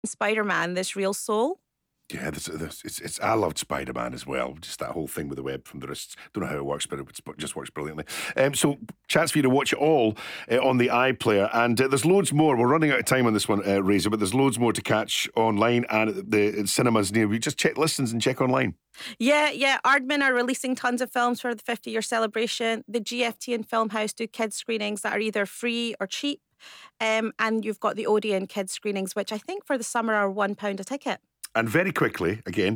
Spider-Man, this real soul. Yeah, I loved Spider-Man as well. Just that whole thing with the web from the wrists. Don't know how it works, but it just works brilliantly. So, chance for you to watch it all on the iPlayer. And there's loads more. We're running out of time on this one, Razor, but there's loads more to catch online and at the cinemas near you. Just check listings and check online. Yeah. Aardman are releasing tons of films for the 50-year celebration. The GFT and Filmhouse do kids screenings that are either free or cheap. And you've got the Odeon kids screenings, which I think for the summer are £1 a ticket. And very quickly,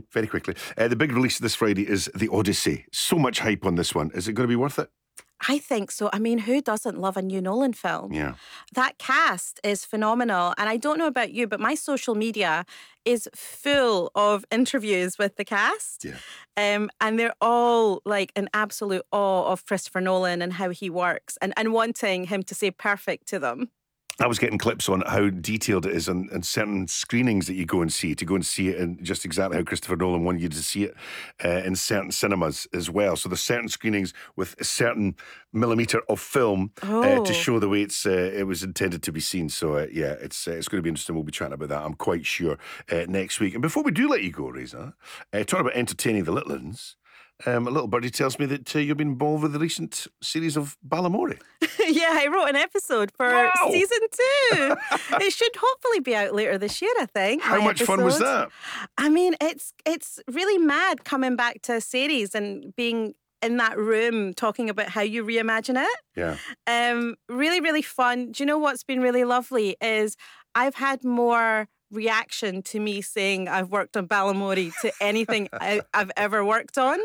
the big release this Friday is The Odyssey. So much hype on this one. Is it going to be worth it? I think so. I mean, who doesn't love a new Nolan film? Yeah. That cast is phenomenal. And I don't know about you, but my social media is full of interviews with the cast. Yeah. And they're all like in absolute awe of Christopher Nolan and how he works and wanting him to say perfect to them. I was getting clips on how detailed it is on certain screenings that you go and see, it in just exactly how Christopher Nolan wanted you to see it in certain cinemas as well. So there's certain screenings with a certain millimetre of film to show the way it was intended to be seen. So it's going to be interesting. We'll be chatting about that, I'm quite sure, next week. And before we do let you go, Reza, talking about entertaining the little ones, a little birdie tells me that you've been involved with the recent series of Balamory. Yeah, I wrote an episode for season 2. It should hopefully be out later this year, I think. How much fun was that? I mean, it's really mad coming back to a series and being in that room talking about how you reimagine it. Yeah. Really, really fun. Do you know what's been really lovely is I've had more reaction to me saying I've worked on Balamory to anything I've ever worked on,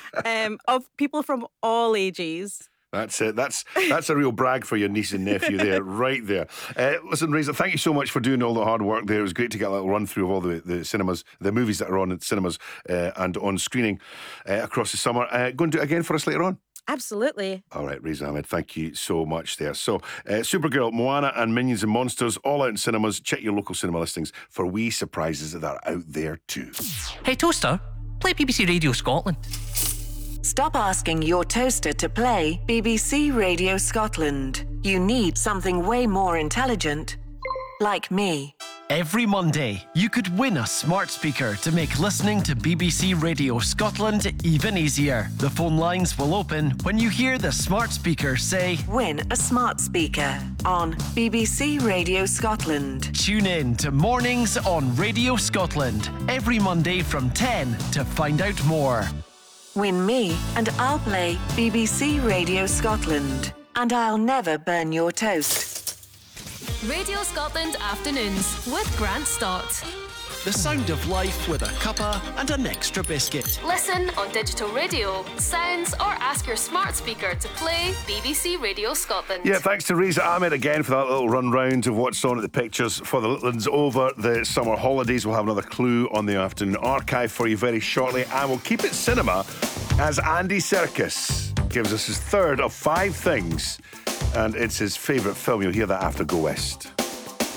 of people from all ages. That's it. That's a real brag for your niece and nephew there, right there. Listen, Reza, thank you so much for doing all the hard work there. It was great to get a little run through of all the cinemas, the movies that are on at cinemas and on screening across the summer. Go and do it again for us later on. Absolutely. All right, Reza Ahmed, thank you so much there. So, Supergirl, Moana and Minions and Monsters, all out in cinemas. Check your local cinema listings for wee surprises that are out there too. Hey, Toaster, play BBC Radio Scotland. Stop asking your toaster to play BBC Radio Scotland. You need something way more intelligent. Like me. Every Monday, you could win a smart speaker to make listening to BBC Radio Scotland even easier. The phone lines will open when you hear the smart speaker say, "Win a smart speaker" on BBC Radio Scotland. Tune in to Mornings on Radio Scotland every Monday from 10 to find out more. Win me and I'll play BBC Radio Scotland. And I'll never burn your toast. Radio Scotland Afternoons with Grant Stott. The sound of life with a cuppa and an extra biscuit. Listen on digital radio, sounds, or ask your smart speaker to play BBC Radio Scotland. Yeah, thanks to Reza Ahmed again for that little run round of what's on at the pictures for the little ones over the summer holidays. We'll have another clue on the afternoon archive for you very shortly, and we'll keep it cinema as Andy Serkis gives us his third of 5 things, and it's his favourite film. You'll hear that after Go West.